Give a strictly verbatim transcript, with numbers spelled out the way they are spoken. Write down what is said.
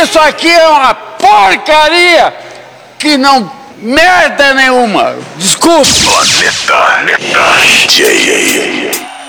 Isso aqui é uma porcaria que não... merda nenhuma. Desculpa. Planeta J.